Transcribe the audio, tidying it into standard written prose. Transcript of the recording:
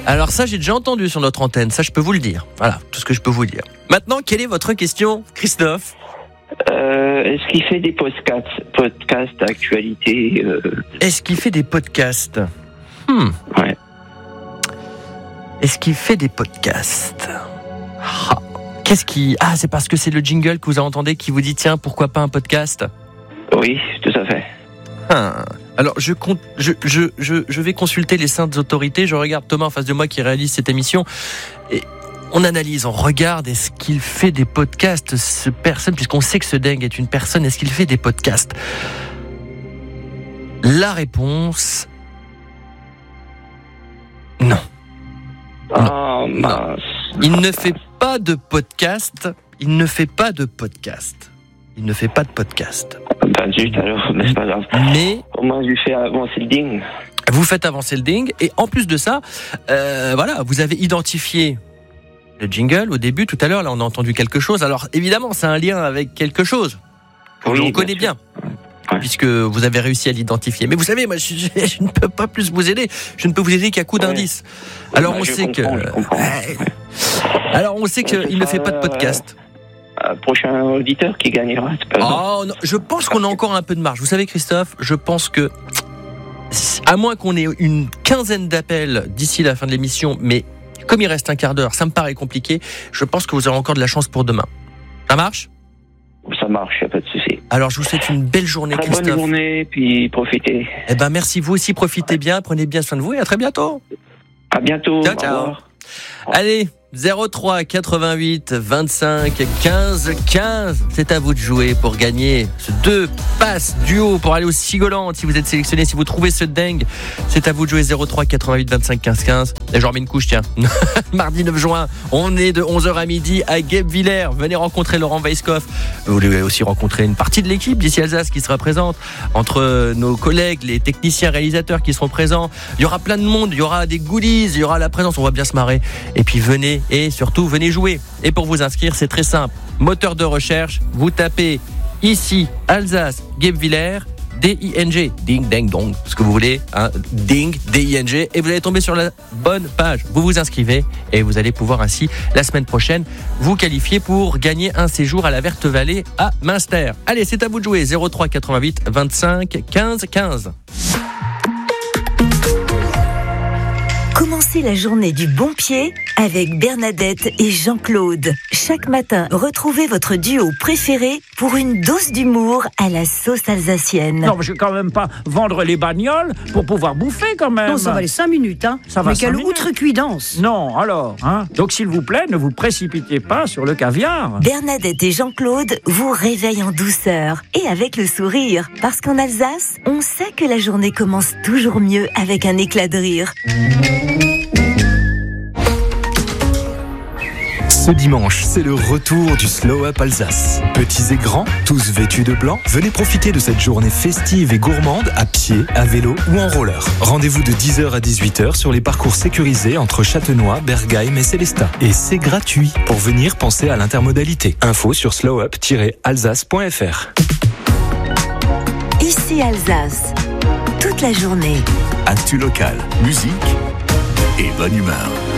Alors ça, j'ai déjà entendu sur notre antenne, ça je peux vous le dire. Voilà, tout ce que je peux vous dire. Maintenant, quelle est votre question, Christophe ? Est-ce qu'il fait des podcasts d'actualité Est-ce qu'il fait des podcasts ? Ouais. Est-ce qu'il fait des podcasts ? Qu'est-ce qui... Ah, c'est parce que c'est le jingle que vous entendez qui vous dit, tiens, pourquoi pas un podcast ? Oui, tout à fait. Alors, je vais consulter les saintes autorités. Je regarde Thomas en face de moi qui réalise cette émission. Et on analyse, on regarde, est-ce qu'il fait des podcasts, ce personne, puisqu'on sait que ce dingue est une personne, est-ce qu'il fait des podcasts ? La réponse... Non. Ah, mince. Il ne fait pas de podcast. Il ne fait pas de podcast. Il ne fait pas de podcast. Ben, juste alors, mais c'est pas grave. Mais... Au moins, je lui fais avancer le ding. Vous faites avancer le ding. Et en plus de ça, voilà, vous avez identifié le jingle au début. Tout à l'heure, là, on a entendu quelque chose. Alors, évidemment, c'est un lien avec quelque chose que Oui, l'on connaît bien. Puisque vous avez réussi à l'identifier. Mais vous savez, moi, je ne peux pas plus vous aider. Je ne peux vous aider qu'à coup d'indices. Alors, on sait que... Alors, on sait qu'il ne fait pas de podcast. Prochain auditeur qui gagnera. Oh, non, je pense qu'on a encore un peu de marge. Vous savez, Christophe, je pense que, à moins qu'on ait une quinzaine d'appels d'ici la fin de l'émission, mais comme il reste un quart d'heure, ça me paraît compliqué, je pense que vous aurez encore de la chance pour demain. Ça marche ? Ça marche, il n'y a pas de souci. Alors, je vous souhaite une belle journée, très Christophe. Bonne journée, puis profitez. Eh ben, merci, vous aussi, profitez bien, prenez bien soin de vous et à très bientôt. À bientôt. Ciao, ciao. Allez, 03 88 25 15 15. C'est à vous de jouer pour gagner ce 2 passes duo pour aller au Sigolante. Si vous êtes sélectionné, si vous trouvez ce dingue, c'est à vous de jouer. 03 88 25 15 15. Et je remets une couche, tiens. Mardi 9 juin, on est de 11h à midi à Guebwiller. Venez rencontrer Laurent Weisskopf. Vous devez aussi rencontrer une partie de l'équipe d'ici Alsace qui sera présente. Entre nos collègues, les techniciens réalisateurs qui seront présents. Il y aura plein de monde, il y aura des goodies, il y aura la présence, on va bien se marrer. Et puis venez, et surtout venez jouer. Et pour vous inscrire, c'est très simple. Moteur de recherche, vous tapez ici Alsace Guebwiller, D-I-N-G, ding ding dong, ce que vous voulez, hein, ding, D-I-N-G, et vous allez tomber sur la bonne page. Vous vous inscrivez et vous allez pouvoir ainsi la semaine prochaine vous qualifier pour gagner un séjour à la Verte Vallée à Münster. Allez, c'est à vous de jouer. 03 88 25 15 15. Commencez la journée du bon pied avec Bernadette et Jean-Claude. Chaque matin, retrouvez votre duo préféré pour une dose d'humour à la sauce alsacienne. Non, mais je vais quand même pas vendre les bagnoles pour pouvoir bouffer quand même. Non, ça va les 5 minutes, hein. Ça va mais 5 quelle minutes. outrecuidance. Non, alors, hein. Donc s'il vous plaît, ne vous précipitez pas sur le caviar. Bernadette et Jean-Claude vous réveillent en douceur et avec le sourire. Parce qu'en Alsace, on sait que la journée commence toujours mieux avec un éclat de rire. Ce dimanche, c'est le retour du Slow Up Alsace. Petits et grands, tous vêtus de blanc, venez profiter de cette journée festive et gourmande à pied, à vélo ou en roller. Rendez-vous de 10h à 18h sur les parcours sécurisés entre Châtenois, Bergheim et Célestat. Et c'est gratuit. Pour venir, pensez à l'intermodalité. Info sur slowup-alsace.fr. Ici Alsace, toute la journée. Actu local, musique et bonne humeur.